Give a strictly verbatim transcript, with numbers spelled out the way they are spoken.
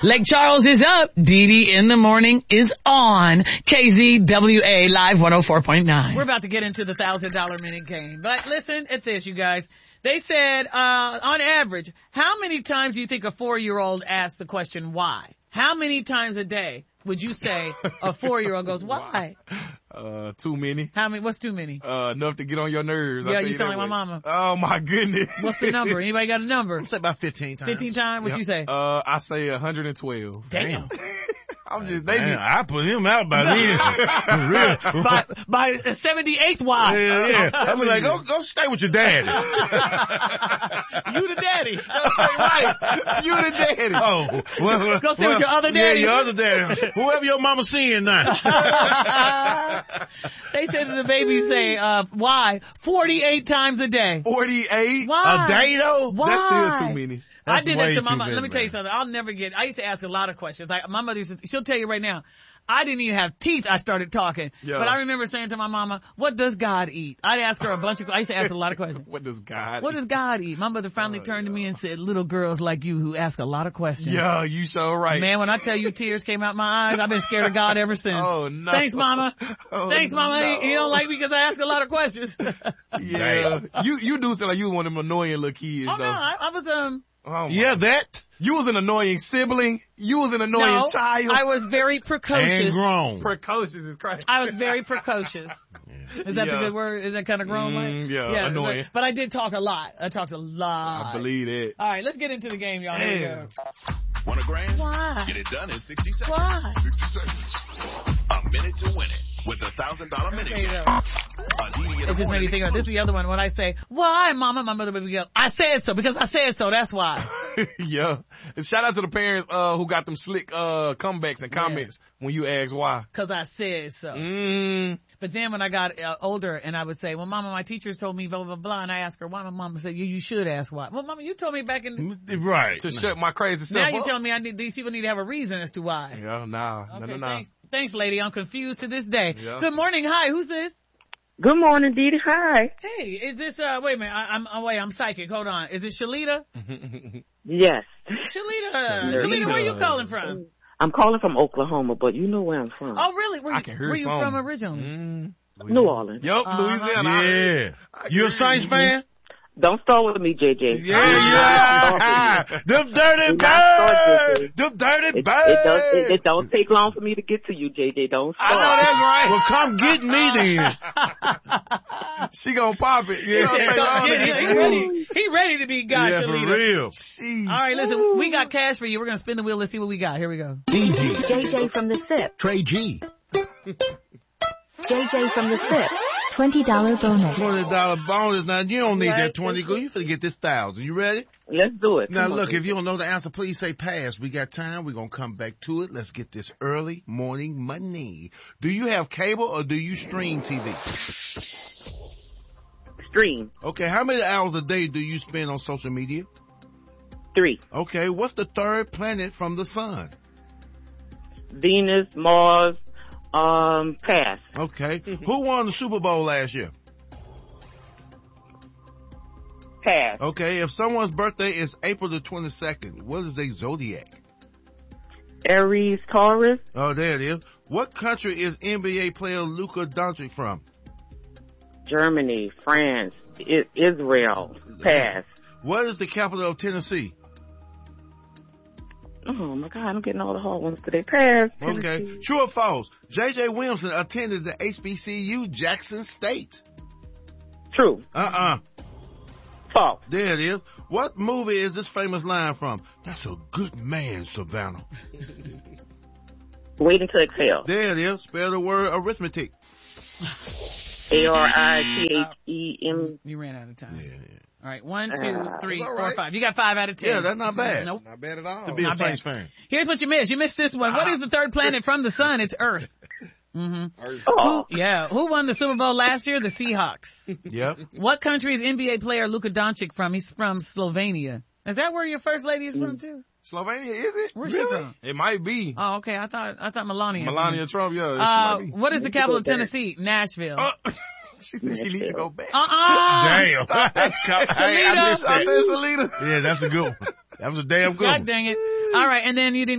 Lake Charles is up. Dee Dee in the morning is on. K Z W A Live one oh four point nine. We're about to get into the thousand dollar minute game. But listen at this, you guys. They said, uh, on average, how many times do you think a four-year-old asks the question, why? How many times a day would you say a four-year-old goes, why? Uh, too many. How many? What's too many? Uh, enough to get on your nerves. Yeah, I'll you you sound that like my way. mama. Oh my goodness. What's the number? Anybody got a number? I'd say about fifteen times. fifteen times? What Yep. you say? Uh, I say one hundred twelve. Damn. I'm just, they Man, be, I put him out by then. Really? by, by the seventy-eighth why? Yeah, yeah. I'm like, go, go stay with your daddy. You the daddy. right. You the daddy. Oh, well, Go stay well, with your other daddy. Yeah, your other daddy. Whoever your mama seeing now. They said that the babies say, uh, why? forty-eight times a day. forty-eight? Why? A day though? Why? That's still too many. I That's did that way to my too mom. many, Let me tell you man. something. I'll never get, I used to ask a lot of questions. Like my mother used to, she'll tell you right now, I didn't even have teeth. I started talking. Yeah. But I remember saying to my mama, what does God eat? I'd ask her a bunch of, I used to ask her a lot of questions. What does God What does God eat? My mother finally Oh, turned to yeah. me and said, little girls like you who ask a lot of questions. Yeah, you so right. Man, when I tell you tears came out my eyes, I've been scared of God ever since. Oh, no. Thanks, mama. Oh, Thanks, mama. no. He, he don't like me because I ask a lot of questions. Yeah. you, you do sound like you was one of them annoying little kids, Oh, though. no, I, I was, um, Oh, my. Yeah, that. You was an annoying sibling. You was an annoying no, child. I was very precocious. And grown. Precocious is crazy. I was very precocious. Is that Yeah. the good word? Is that kind of grown Mm, like? yeah, annoying. But, but I did talk a lot. I talked a lot. I believe it. All right, let's get into the game, y'all. Here we Damn. go. Want a grand? Why? Get it done in sixty seconds. Why? sixty seconds. A minute to win it with the thousand dollar minute There you game. go. On D D in the It just made me morning think of this. Is the other one. When I say, why, mama? My mother would go, I said so because I said so. That's why. Yeah. And shout out to the parents, uh, who got them slick, uh, comebacks and comments when you ask why. Because I said so. Mm. But then when I got uh, older and I would say, well, mama, my teachers told me blah, blah, blah. And I asked her why. My mama said, you, you should ask why. Well, mama, you told me back in... Right. To shut my crazy self Now up. you're telling me I need, these people need to have a reason as to why. Yeah, nah. Okay, no, no, no. thanks. Thanks, lady. I'm confused to this day. Yeah. Good morning. Hi, who's this? Good morning, Dee Dee. Hi. Hey, is this, uh, wait a minute. I, I'm, oh, wait, I'm psychic. Hold on. Is it Shalita? Yes. Shalita. Shalita, where are you calling from? I'm calling from Oklahoma, but you know where I'm from. Oh, really? Where, I you- can hear where you something. from originally? Mm. New Orleans. Yup, Uh-huh. Louisiana. Yeah. You a Saints fan? Don't start with me, J J. Yeah, Don't start yeah. with me. Them dirty Do not start, J J. birds. Them dirty It, it, birds. don't, it, it don't take long for me to get to you, J J. Don't I start. know that's right. Well, come get me then. She gonna pop it. Yeah, Yeah, take long to yeah, get he, you. ready. He ready to be God, Yeah, for Shalita. real. Jeez. All right, listen, we got cash for you. We're going to spin the wheel. Let's see what we got. Here we go. D G, J J from the S I P. Trey G, J J from the S I P. twenty dollar bonus. Twenty dollar bonus. Now you don't need Right. that twenty. Go. You finna get this thousand. You ready? Let's do it. Now Come on, look, J J. if you don't know the answer, please say pass. We got time. We're gonna come back to it. Let's get this early morning money. Do you have cable or do you stream T V? Stream. Okay, how many hours a day do you spend on social media? Three. Okay, what's the third planet from the sun? Venus, Mars, um, pass. Okay, who won the Super Bowl last year? Pass. Okay, if someone's birthday is April the twenty-second, what is their zodiac? Aries, Taurus, Oh, there it is. What country is N B A player Luka Doncic from? Germany, France, I- Israel, pass. What is the capital of Tennessee? Oh my God, I'm getting all the hard ones today. Pass. Okay, Tennessee. true or false? J J Williamson attended the H B C U Jackson State. True. Uh-uh. False. There it is. What movie is this famous line from? That's a good man, Savannah. Waiting to exhale. There it is. Spell the word arithmetic. A R I T H E M. You ran out of time. Yeah, yeah. All right, one, two, Uh, three, That's all four, right. five. You got five out of ten. Yeah, that's not bad. Nope. Not bad at all. To be a Not Saints bad. fan. Here's what you missed. You missed this one. What is the third planet from the sun? It's Earth. Mm-hmm. Oh, Who, yeah. Who won the Super Bowl last year? The Seahawks. Yep. What country is N B A player Luka Doncic from? He's from Slovenia. Is that where your first lady is from too? Slovenia, is it? Where's she Really? from? It might be. Oh, okay. I thought I thought Melania. Melania Trump, yeah. Uh, she might be. what is the capital of Tennessee? Nashville. Oh, she said she needs to go back. Uh-uh. Damn. Stop that. Hey, I Salida. missed that. Salida. Yeah, that's a good one. That was a damn good one. God dang it. All right, and then you didn't